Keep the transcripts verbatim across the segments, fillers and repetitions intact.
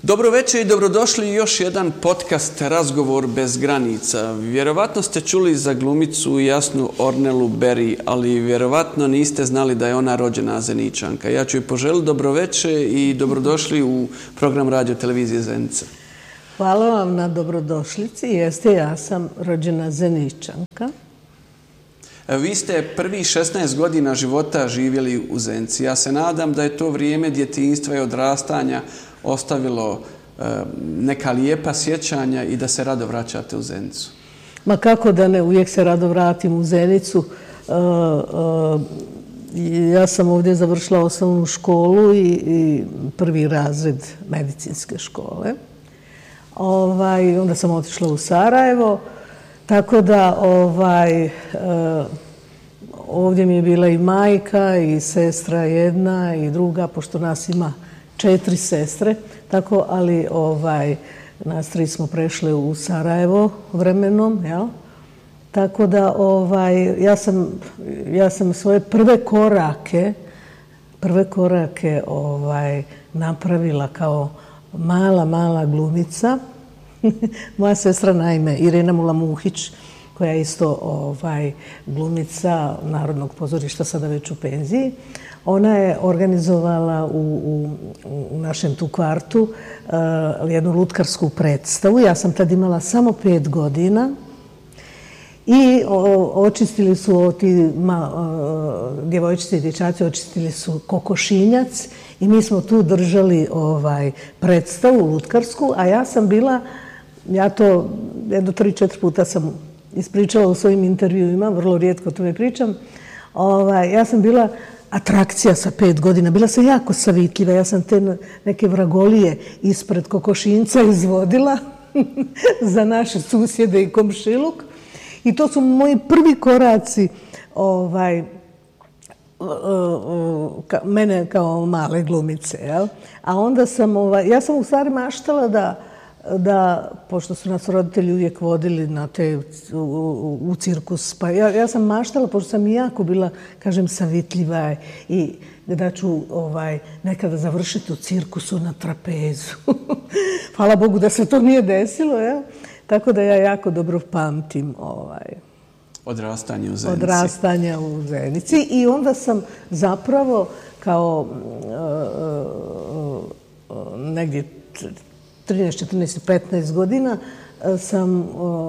Dobro večer i dobrodošli u još jedan podcast Razgovor bez granica. Vjerovatno ste čuli za glumicu Jasnu Ornelu Berry, ali vjerovatno niste znali da je ona rođena Zeničanka. Ja ću joj poželiti dobro večer i dobrodošli u program radio televizije Zenica. Hvala vam na dobrodošlici. Jeste, ja sam rođena Zeničanka. Vi ste prvih šesnaest godina života živjeli u Zenici. Ja se nadam da je to vrijeme djetinjstva i odrastanja ostavilo e, neka lijepa sjećanja i da se rado vraćate u Zenicu. Ma kako da ne, uvijek se rado vratim u Zenicu. E, e, ja sam ovdje završila osnovnu školu i, i prvi razred medicinske škole. Ovaj, onda sam otišla u Sarajevo, tako da ovaj, e, ovdje mi je bila i majka i sestra jedna i druga, pošto nas ima četiri sestre, tako, ali ovaj, nas tri smo prešle u Sarajevo vremenom, jel? Tako da ovaj, ja, sam, ja sam svoje prve korake, prve korake ovaj, napravila kao mala, mala glumica. Moja sestra, naime, Irena Mula-Muhić, koja je isto ovaj, glumica Narodnog pozorišta, sada već u penziji, ona je organizovala u, u, u našem tu kvartu uh, jednu lutkarsku predstavu. Ja sam tad imala samo pet godina i o, očistili su ti ma, uh, djevojčice i dječaci očistili su kokošinjac i mi smo tu držali ovaj, predstavu lutkarsku, a ja sam bila, ja to jedno tri, četiri puta sam ispričala u svojim intervjuima, vrlo rijetko to ne pričam, ovaj, ja sam bila atrakcija sa pet godina. Bila sam jako savitljiva. Ja sam te neke vragolije ispred kokošinca izvodila za naše susjede i komšiluk. I to su moji prvi koraci ovaj, ka, mene kao male glumice. Jel? A onda sam, ovaj, ja sam u stvari maštala da da, pošto su nas roditelji uvijek vodili na te, u, u, u cirkus, pa ja, ja sam maštala, pošto sam i jako bila, kažem, savitljiva i da ću ovaj, nekada završiti u cirkusu na trapezu. Hvala Bogu da se to nije desilo, ja? Tako da ja jako dobro pamtim ovaj, odrastanje u Zenici. Odrastanje u Zenici i onda sam zapravo kao uh, uh, negdje trinaest, četrnaest, petnaest godina sam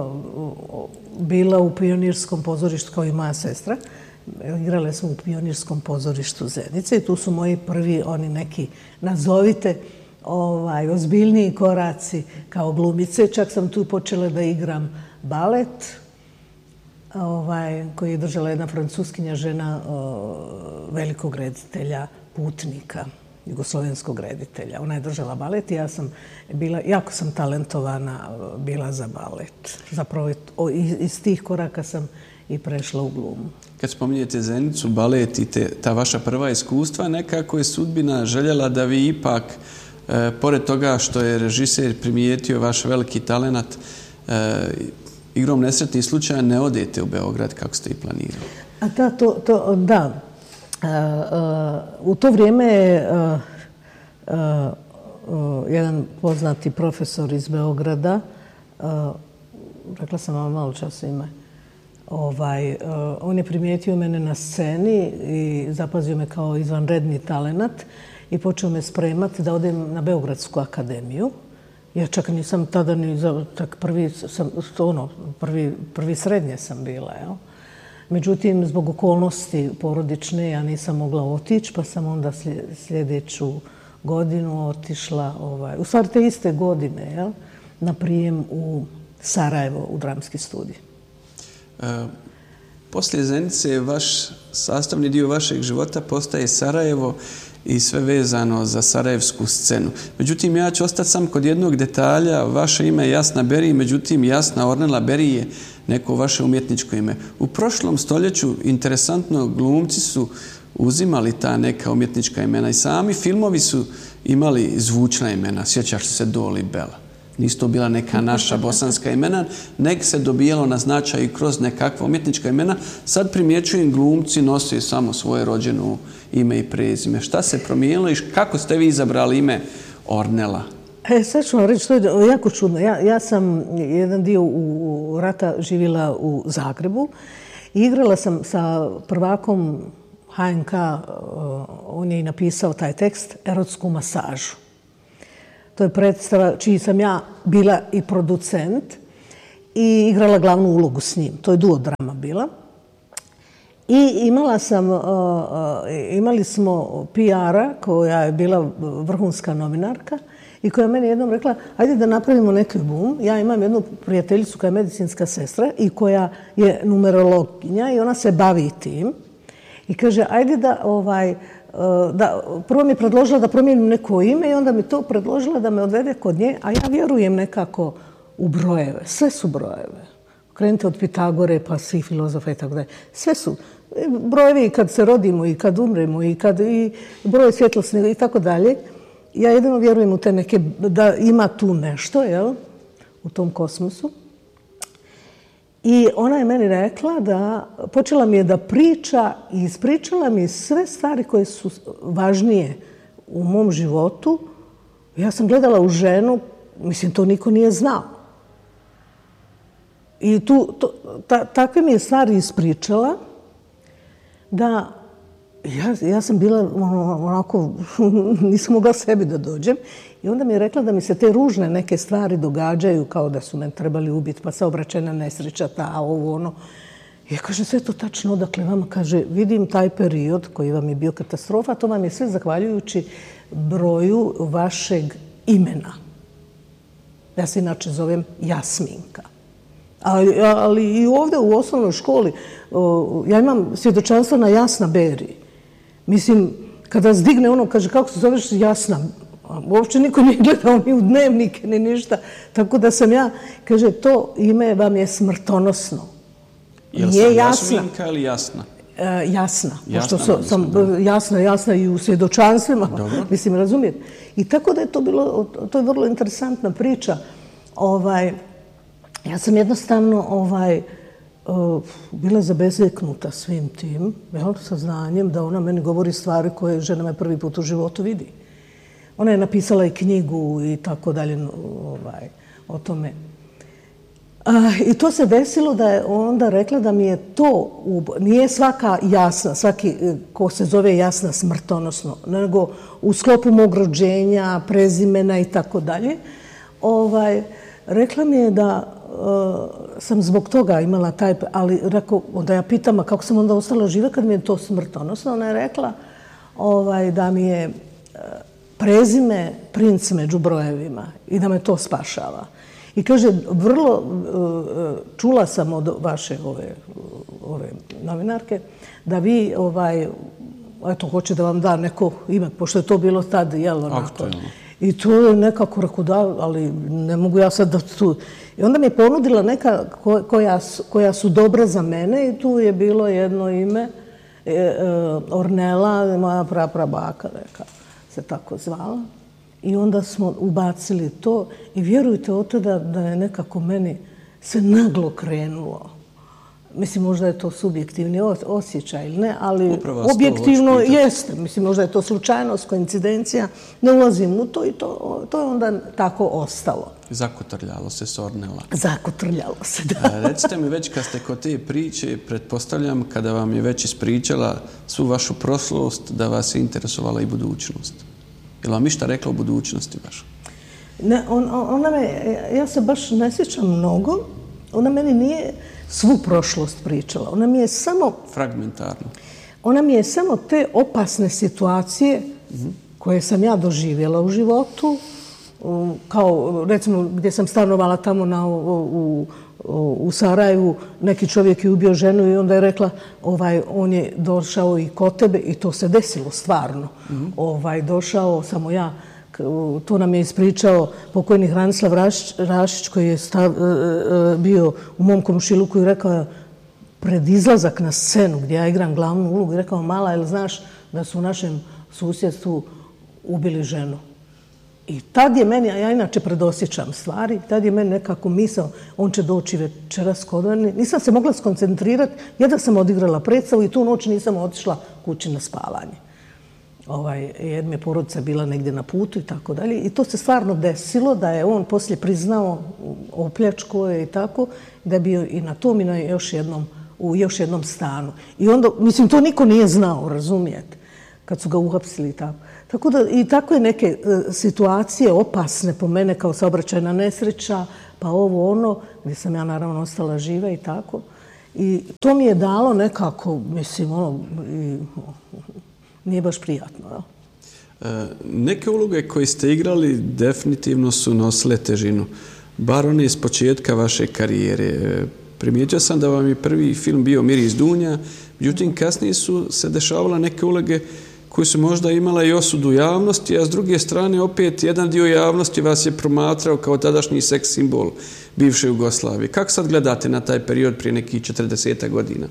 bila u Pionirskom pozorištu kao i moja sestra. Igrale smo u Pionirskom pozorištu Zenice i tu su moji prvi oni neki, nazovite, ovaj, ozbiljniji koraci kao glumice. Čak sam tu počela da igram balet ovaj, koji je držala jedna francuskinja žena o, velikog reditelja Putnika, jugoslovenskog reditelja. Ona je držala balet i ja sam bila, jako sam talentovana bila za balet. Zapravo iz tih koraka sam i prešla u glumu. Kad spominjete Zenicu, balet i te, ta vaša prva iskustva, nekako je sudbina željela da vi ipak, e, pored toga što je režiser primijetio vaš veliki talenat, e, igrom nesretnih slučaja ne odete u Beograd kako ste i planirali. A da, to, to, da. Uh, uh, u to vrijeme je uh, uh, uh, jedan poznati profesor iz Beograda, uh, rekla sam vam malo čas ime, ovaj, uh, on je primijetio mene na sceni i zapazio me kao izvanredni talenat i počeo me spremati da odem na Beogradsku akademiju. Ja čak nisam tada ni za, tak prvi, sam, ono, prvi, prvi srednje sam bila, jel? Međutim, zbog okolnosti porodične ja nisam mogla otići, pa sam onda sljedeću godinu otišla, ovaj, u stvari te iste godine, jel, na prijem u Sarajevo, u dramski studij. E, poslije Zenice, vaš sastavni dio vašeg života postaje Sarajevo i sve vezano za sarajevsku scenu. Međutim, ja ću ostati sam kod jednog detalja. Vaše ime je Jasna Berry, međutim, Jasna Ornela Berry je neko vaše umjetničko ime. U prošlom stoljeću, interesantno, glumci su uzimali ta neka umjetnička imena i sami filmovi su imali zvučna imena. Sjećaš se Doli i Bela. Nisu to bila neka naša bosanska imena, nek se dobijalo na značaj kroz nekakva umjetnička imena. Sad primjećujem glumci nose samo svoje rođeno ime i prezime. Šta se promijenilo i kako ste vi izabrali ime Ornela? E, sad ću vam reći, to je jako čudno. Ja, ja sam jedan dio u rata živjela u Zagrebu i igrala sam sa prvakom H N K, on je i napisao taj tekst, Erotsku masažu. To je predstava čiji sam ja bila i producent i igrala glavnu ulogu s njim. To je duodrama bila. I imala sam, imali smo P R-a koja je bila vrhunska novinarka i koja je meni jednom rekla, ajde da napravimo neki bum. Ja imam jednu prijateljicu koja je medicinska sestra i koja je numerologinja i ona se bavi tim. I kaže, ajde da, ovaj, da, prvo mi je predložila da promijenim neko ime i onda mi to predložila da me odvede kod nje, a ja vjerujem nekako u brojeve. Sve su brojeve. Krenite od Pitagore pa svih filozofa i tako dalje. Sve su brojevi i kad se rodimo i kad umremo i kad i broj svjetlosni i tako dalje. Ja jedino vjerujem u te neke, da ima tu nešto, jel, u tom kosmosu. I ona je meni rekla da, počela mi je da priča i ispričala mi sve stvari koje su važnije u mom životu. Ja sam gledala u ženu, mislim, to niko nije znao. I tu, to, ta, takve mi je stvari ispričala da ja, ja sam bila onako, nisam mogla sebi da dođem. I onda mi je rekla da mi se te ružne neke stvari događaju kao da su me trebali ubiti, pa saobraćajna nesreća, ta, ovo, ono. Ja kažem, sve to tačno, odakle vama, kaže, vidim taj period koji vam je bio katastrofa, to vam je sve zahvaljujući broju vašeg imena. Ja se inače zovem Jasminka. Ali, ali i ovdje u osnovnoj školi, ja imam svjedočanstvo na Jasna Beri. Mislim, kada zdigne ono, kaže, kako se zoveš Jasna? Uopće niko nije gledao ni u dnevnike, ni ništa. Tako da sam ja, kaže, to ime vam je smrtonosno. Je li sam Jasminka ili Jasna? E, jasna. Jasna, Pošto sam jasna, jasna i u svjedočanstvima. Dobro. Mislim, razumijete. I tako da je to bilo, to je vrlo interesantna priča. Ovaj, ja sam jednostavno ovaj, uh, bila zabezeknuta svim tim, jel, sa znanjem da ona meni govori stvari koje žena me prvi put u životu vidi. Ona je napisala i knjigu i tako dalje ovaj, o tome. A, I to se desilo da je onda rekla da mi je to, nije svaka Jasna, svaki ko se zove Jasna smrtonosno, nego u sklopu mog rođenja, prezimena i tako dalje. Ovaj, rekla mi je da uh, sam zbog toga imala taj, ali rekao, onda ja pitam, a kako sam onda ostala živa kad mi je to smrtonosno? Ona je rekla ovaj, da mi je uh, prezime princ među brojevima i da me to spašava. I kaže, vrlo uh, čula sam od vaše ove, ove novinarke da vi, ovaj, eto, hoće da vam da neko ime, pošto je to bilo tad, jel, onako. I to je nekako, rekao da, ali ne mogu ja sad da tu... I onda mi je ponudila neka koja su, koja su dobra za mene i tu je bilo jedno ime, e, e, Ornela, moja praprabaka, neka se tako zvala. I onda smo ubacili to i vjerujte od tada da je nekako meni se naglo krenulo. Mislim, možda je to subjektivni osjećaj ili ne, ali objektivno jeste. Mislim, možda je to slučajnost, koincidencija. Ne ulazim u to i to, to je onda tako ostalo. Zakotrljalo se s Ornela. Zakotrljalo se, da. Recite mi već kad ste kod te priče, pretpostavljam kada vam je već ispričala svu vašu prošlost, da vas je interesovala i budućnost. Je li vam išta rekla o budućnosti baš? Ne, on, ona me, ja se baš ne sjećam mnogo. Ona meni nije svu prošlost pričala. Ona mi je samo... Fragmentarno. Ona mi je samo te opasne situacije mm-hmm. koje sam ja doživjela u životu, kao recimo gdje sam stanovala tamo na, u, u, u Sarajevu, neki čovjek je ubio ženu i onda je rekla ovaj, on je došao i kod tebe i to se desilo stvarno. Mm-hmm. Ovaj, došao, samo ja, to nam je ispričao pokojni Hranislav Rašić, Rašić koji je stav, bio u mom komšiluku i rekao pred izlazak na scenu gdje ja igram glavnu ulogu i rekao, mala, jel znaš da su u našem susjedstvu ubili ženu? I tad je meni, a ja inače predosjećam stvari, tad je meni nekako misao, on će doći večeras kod mene. Nisam se mogla skoncentrirati, jedva sam odigrala predstavu i tu noć nisam otišla kući na spavanje. ovaj, jer mi je porodica bila negdje na putu i tako dalje. I to se stvarno desilo da je on poslije priznao opljačko i tako, da je bio i na tom i na još jednom, u još jednom stanu. I onda, mislim, to niko nije znao, razumijete, kad su ga uhapsili i tako. Tako da i tako je neke e, situacije opasne po mene kao saobraćajna nesreća, pa ovo ono, gdje sam ja naravno ostala živa i tako. I to mi je dalo nekako, mislim, ono, i, nije baš prijatno. Ja. E, neke uloge koje ste igrali definitivno su nosile težinu. Bar one iz početka vaše karijere. E, primijetio sam da vam je prvi film bio Miris Dunja, međutim kasnije su se dešavala neke uloge koji su možda imala i osudu javnosti, a s druge strane opet jedan dio javnosti vas je promatrao kao tadašnji seks simbol bivše Jugoslavije. Kako sad gledate na taj period prije nekih četrdeset godina?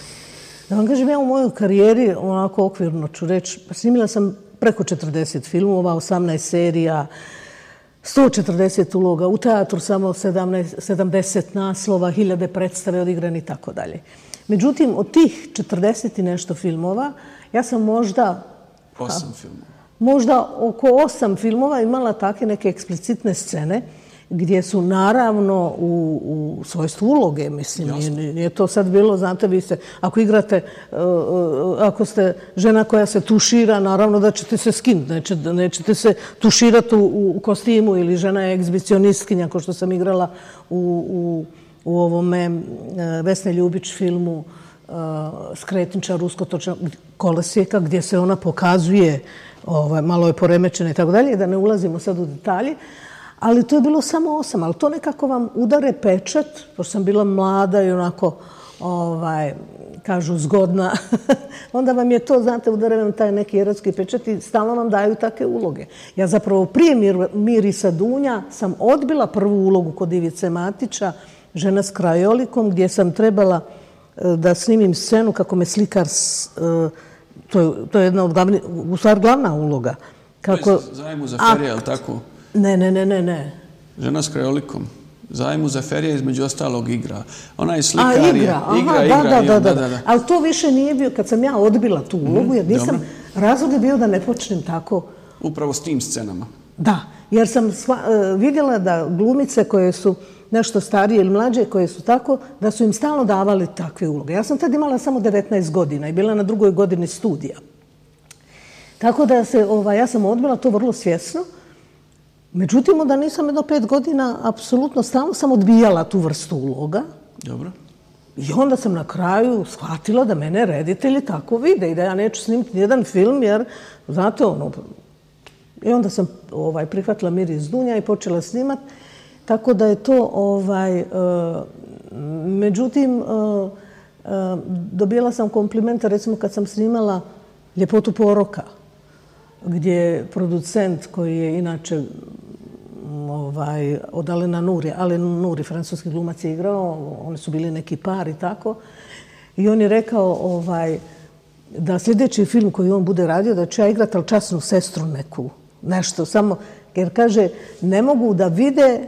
Da vam kažem, ja u mojoj karijeri, onako okvirno ću reći, snimila sam preko četrdeset filmova, osamnaest serija, sto četrdeset uloga, u teatru samo sedamdeset naslova, hiljade predstave odigrani i tako dalje. Međutim, od tih četrdeset i nešto filmova, ja sam možda... Osam filmova. Možda oko osam filmova imala takve neke eksplicitne scene gdje su naravno u, u svojstvu uloge, mislim, nije, nije to sad bilo, znate, vi se, ako igrate, uh, ako ste žena koja se tušira, naravno da ćete se skinuti, neće, nećete se tuširati u, u kostimu, ili žena je egzibicionistkinja, kao što sam igrala u, u, u ovome uh, Vesne Ljubić filmu uh, Skretničar, Uskotočna kolosijeka, gdje se ona pokazuje, ovaj, malo je poremećena i tako dalje, da ne ulazimo sad u detalje. Ali to je bilo samo osam, ali to nekako vam udare pečat, pošto sam bila mlada i onako, ovaj, kažu, zgodna. Onda vam je to, znate, udare vam taj neki erotski pečat i stalno vam daju takve uloge. Ja zapravo prije Mir, Mirisa Dunja sam odbila prvu ulogu kod Ivice Matića, Žena s krajolikom, gdje sam trebala da snimim scenu kako me slikar, to je, to je jedna od glavnih, u stvari glavna uloga. Kako, Zajmu za ferije, ali tako? Ne, ne, ne, ne, ne. Žena s krajolikom. Zajmu za ferije između ostalog igra. Ona je slikar. A, igra, aha, igra, da, igra, da, igra, da, da, da, da. Ali to više nije bio, kad sam ja odbila tu ulogu, jer nisam, razlog je bio da ne počnem tako. Upravo s tim scenama. Da, jer sam sva, uh, vidjela da glumice koje su nešto starije ili mlađe, koje su tako, da su im stalno davali takve uloge. Ja sam tad imala samo devetnaest godina i bila na drugoj godini studija. Tako da se, ovaj, ja sam odbila to vrlo svjesno. Međutim, onda nisam jedno pet godina, apsolutno stalno sam odbijala tu vrstu uloga. Dobro. I onda sam na kraju shvatila da mene reditelji tako vide i da ja neću snimiti nijedan film, jer, znate, ono... I onda sam ovaj, prihvatila Miris Dunja i počela snimati. Tako da je to, ovaj... Uh, međutim, uh, uh, dobijala sam komplimente, recimo, kad sam snimala Ljepotu poroka, gdje je producent koji je inače ovaj, od Alena Nuri, Alen Nuri, francuski glumac je igrao, oni su bili neki par i tako. I on je rekao ovaj, da sljedeći film koji on bude radio, da će ja igrati ali časnu sestru neku, nešto, samo, jer kaže, ne mogu da vide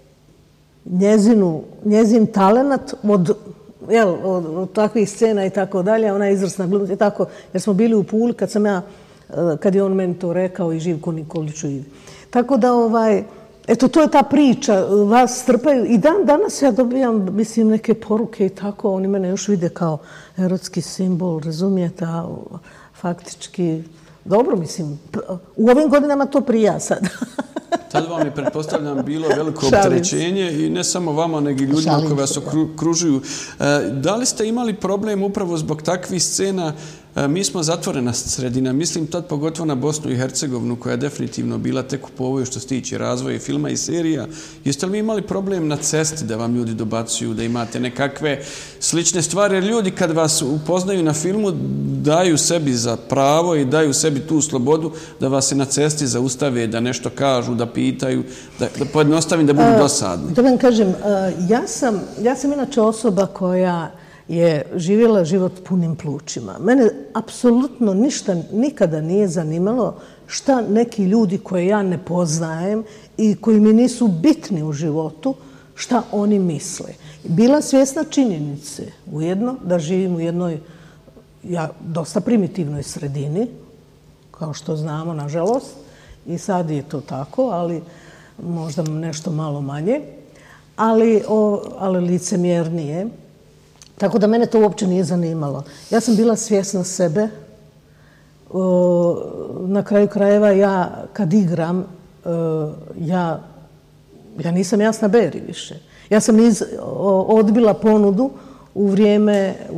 njezinu, njezin talenat od, jel, od, od takvih scena i tako dalje, ona je izvrsna glumica i tako, jer smo bili u Puli kad sam ja, kad je on meni to rekao i Živko Nikoliću ide. Tako da, ovaj, eto, to je ta priča, vas strpaju i dan danas ja dobijam, mislim, neke poruke i tako, oni mene još vide kao erotski simbol, razumijete, a faktički, dobro, mislim, u ovim godinama to prija sad. Tad vam je, pretpostavljam, bilo veliko opterećenje i ne samo vama, nego i ljudima koji vas okružuju. Da li ste imali problem upravo zbog takvih scena? Mi smo zatvorena sredina, mislim tad pogotovo na Bosnu i Hercegovinu, koja je definitivno bila tek u povoju što se tiče razvoja filma i serija. Jeste li vi imali problem na cesti da vam ljudi dobacuju, da imate nekakve slične stvari? Jer ljudi kad vas upoznaju na filmu daju sebi za pravo i daju sebi tu slobodu da vas se na cesti zaustave, da nešto kažu, da pitaju, da, da pojednostavim, da budu dosadni. Da vam kažem, ja sam, ja sam inače osoba koja je živjela život punim plućima. Mene apsolutno ništa nikada nije zanimalo šta neki ljudi koje ja ne poznajem i koji mi nisu bitni u životu, šta oni misle. Bila svjesna činjenice ujedno da živim u jednoj ja, dosta primitivnoj sredini, kao što znamo, nažalost. I sad je to tako, ali možda nešto malo manje. Ali, o, ali licemjernije. Tako da mene to uopće nije zanimalo. Ja sam bila svjesna sebe. O, na kraju krajeva ja kad igram, o, ja, ja nisam Jasna Beri više. Ja sam iz, o, odbila ponudu u vrijeme